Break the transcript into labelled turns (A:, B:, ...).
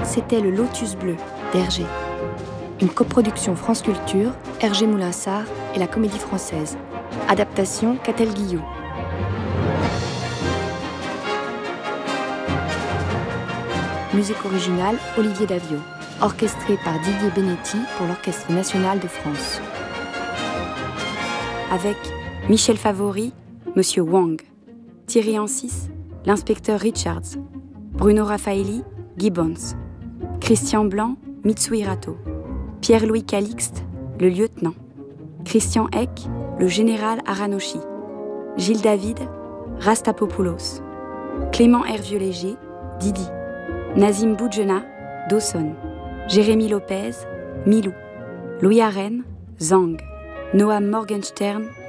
A: c'était Le Lotus bleu d'Hergé. Une coproduction France Culture, Hergé Moulinsart et la Comédie Française. Adaptation Catel Guillou. Musique originale Olivier Daviau. Orchestré par Didier Benetti pour l'Orchestre National de France.
B: Avec Michel Favori, Monsieur Wang. Thierry Ancis, l'inspecteur Richards. Bruno Raffaelli, Gibbons. Christian Blanc, Mitsui Rato. Pierre-Louis Calixte, le lieutenant. Christian Eck, le général Aranochi. Gilles David, Rastapopoulos. Clément Hervieux-Léger, Didi. Nazim Boudjena, Dawson. Jérémy Lopez, Milou. Louis Arène, Zhang. Noam Morgenstern,